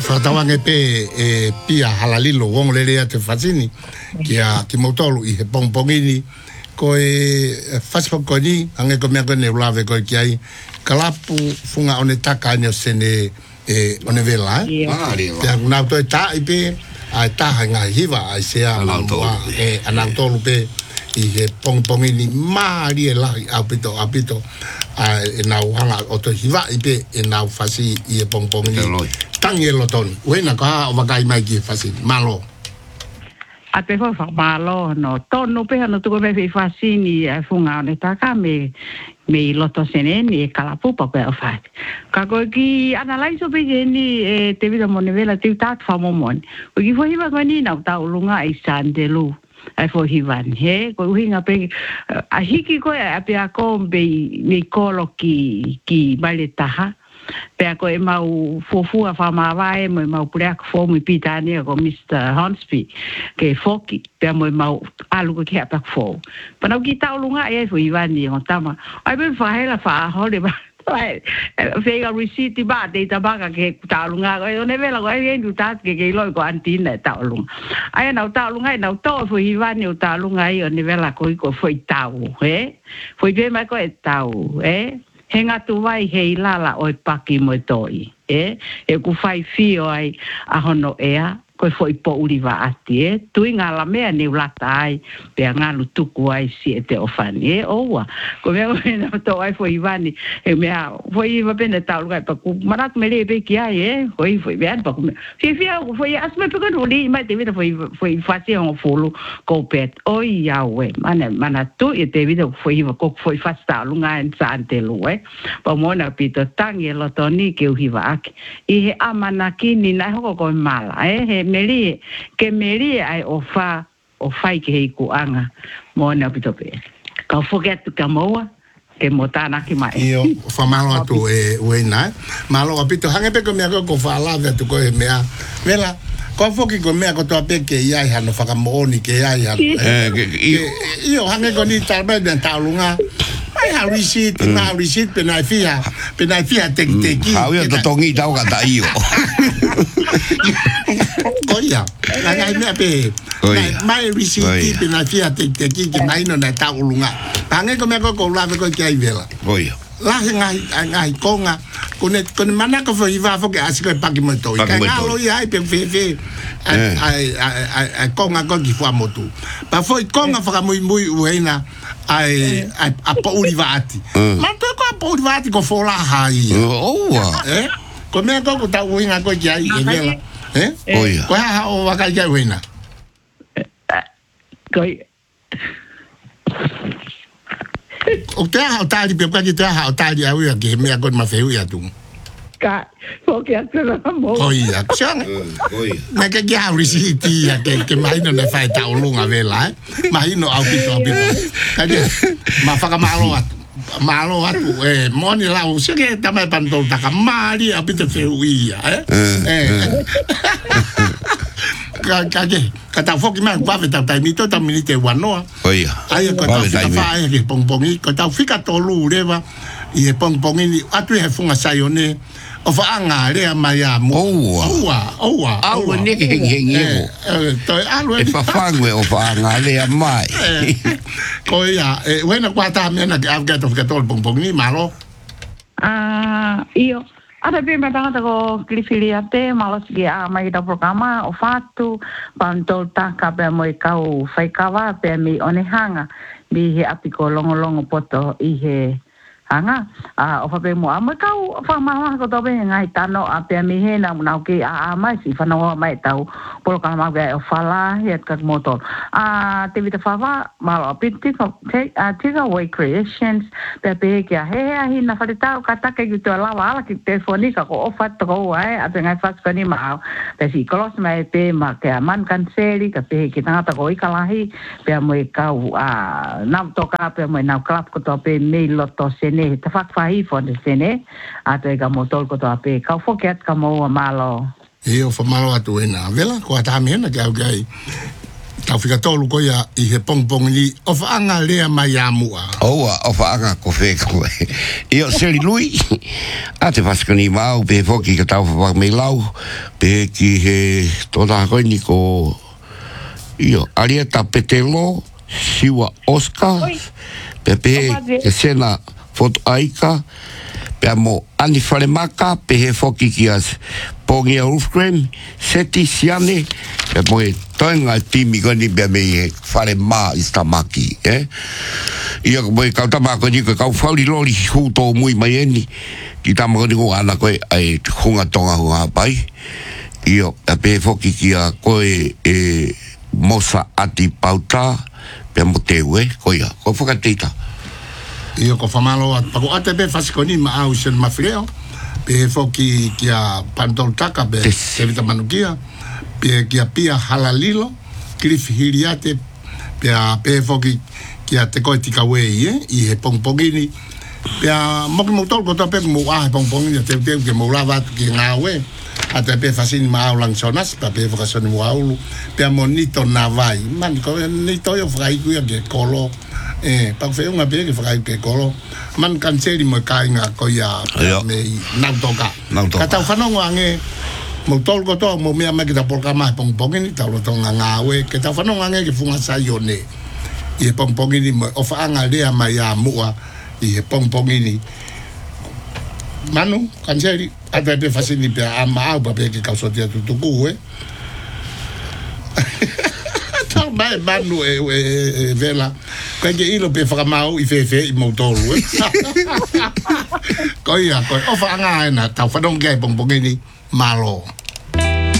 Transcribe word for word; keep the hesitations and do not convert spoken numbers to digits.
whatawange pe e pia halalilo wong lele ate fasini kia ki motolu i he pongpongini ko e fasipokoni ange ko mea kone ulave ko ki ai kalapu funga one taka anyo sene e one vela pia kuna to e ta i pe a taha ngā hiwa ai sea e anautolu pe i he pongpongini maari e lahi apito apito a e nau hanga o to hiwa i pe e nau fasi i e pongpongini tangi e lotoni uena ka o wakai mai ki fasi malo a te fo fa malo no tonu pe no tu ko me fasi ni e funga ne taka me me loto seneni e kalapupa pe o fat ka ko ki analyze o pe ni e te vida monevela te tat fa momon o ki fo hiwa ko ni na ta ulunga i sandelu ai fo hivan he ko hinga pe a hiki ko a pe a ko be ni kolo ki ki vale taha pe ko e mau fofu a fa ma vai mo mau plek fo mi pitani ko mister Hansby ke foki pe mo mau alu ko ke pa fo pa no ki ta lunga e fo hivan ni on tama ai be fa hela fa ho de ba ai fega receipt ba de ta ba ke ta lunga ko ne vela ko ai ndu ta ke ke lo ko antina ta lunga ai na ta lunga na to fo hivan ni ta lunga ai ne vela ko ko foi tau he foi be mai ko e tau he henga tu vai hei lala o paki mo toi e e ku fai fio ai a hono ea ko foi po uliva ati e tu inga la mea ni ulatai pe nga lu tuku ai si e te ofani e owa ko me na to ai foi vani e me foi va bene ta lugar pa ku marat me le pe ki ai e foi foi ben pa ku fi fi foi asme pe ko li mai te vida foi foi fasi on folo ko pet oi ya we mana mana tu e te vida foi va ko foi fasta lunga en sante lu e pa mona pito tangi lo toni ke uhiva ak i he amana kini na ho ko mala e he meri ke meri ai ofa o fai ke hei kuanga mo na pitope ka forget ka moa ke motana ki mai io fa malo atu e uena malo apito hange pe ko me ko fa la de tu ko mea vela ko foki ko mea ko to pe ke ia ha no fa ka moni ke ia ha eh io hange ko ni tarbe de talunga ai ha receipt na receipt pe na fia pe na fia te te ki ha io to tongi tau ka ta io Koia, la ngai me pe. Mai receipt pe na fia te te ki ki mai no na ta ulunga. Pange ko me ko ko la ko ki ai vela. Koia. La ngai ngai konga kone kone mana ko foi va fo ke asiko pa ki mo to. Ka ngalo ia pe fe fe. Ai ai ai konga ko ki fo motu. Pa foi konga fa muy muy uena. Ai a po ulivati. Ma to ko po ulivati ko fo la hai. Oh. Eh? Ko me ko ko ta uinga ko ki ai e vela. Eh? Oia. Ko ha o waka ja wena. Koi. O te ha o tali pe ka ki te ha o tali a uia ki me ko ma feu ia tu. Ka, fo ke atena mo. Oia, chang. Oia. Na ke ja risiti ya ke ke mai no le fai ta ulunga vela. Mai no au pito au pito. Ka ma faka malo atu. Malo atu eh moni la o se ke tamai pantol ta ka mali a pito feu ia eh. Eh. Kage kata foki mai kwa veta tai mito ta minite wanoa. Oia. Ai ko ta fa ai ke pongpongi ko ta fika to lu leva i e pongpongi ni atu he funga saione o fa anga le mai a mo. Oua. Oua. Au ne ke heng eh to alu e fa fangwe o fa anga le mai. Ko ia e wena kwa ta me na ke avga to fika to pongpongi malo. Ah, io ada pe me tanga ko klifiliate malos ki a mai da programa o fatu pantol ta ka pe mo kau fai kawa pe mi one hanga mi he apiko longo longo poto i he hanga a o fa pe mo ama kau fa ma ko to be ngai tano a pe mi he na na ki a mai si fa no mai tau programa ga o fala he ka motor a te vita fa va malo piti ko te a tiga way creations pe pe ki a he a hi na fa tau ka ta ke to la wala ki telefonika ko o fa to ai a pe ngai fa ko ni ma pe si kolos mai pe ma ke a man canceli ka pe ki tanga ko i kala hi pe mo ka a na to ka pe mo na club ko to pe me lo to ne te whakawhahi fo ne sene a te ka motol ko to ape ka foket ka mo malo e o fa malo atu ena vela ko ata me na ka gai tau whika tolu ko ia i he pongpong ni o whaanga lea mai a mua. Oa, o whaanga ko wheko e. Io, seri lui, a te whaskani mau, pe whoki ka tau whawak mei lau, pe ki he tōna koe ni ko, io, Arieta Petelo, Siwa Oscar, pe pe he sena foto aika, pe mo Ani Whalemaka, pe he whoki ki as Pongia Ulfgren, Seti Siane, pe mo e toenga timi koni pe me e Whalema Istamaki, eh? Ia ko mo e kautama koni ko kau whauri lori huto mui mai eni, ki tama koni ko ana koe ai hunga tonga hunga pai, ia pe whoki ki a koe e Mosa Ati Pauta, pe mo te ue, koia, ko whakateita. Ia ko whamalo at pako ate pe whasikoni ma au sen mawhireo, pe whoki ki a Pantol Taka pe te vita manukia, pe ki a Pia Halalilo, Cliff Hiriate, pe a pe whoki ki a te koe tika wei, eh, i he pongpongini, pe a moki motol ko ta pe mo a he pongpongini, te te ke mo lava ki ngā we, a te pe whasini ma au lang sonas, pa pe whakasoni mo aulu, pe a mo nito na vai, man ko nito yo whakaiku ia ke kolo, eh pa fe unha pe que fai que colo man canceli mo cainga ko ya me nautoka kata fanongo ange mo tol ko to mo mea me que ta porca mai pong pongini ta lo tonga ngawe que ta fanongo ange que funga sayone e pong pongini mo o fa anga lea mai a mua e pong pongini manu canceli ate pe fasini pe ama au pa pe que causa dia tu tu eh tal mai manu e e vela ko ke ilo pe whakamau i fefe i mautolu e ko ia ko o whaanga ena tau whanong kia i pongpongini malo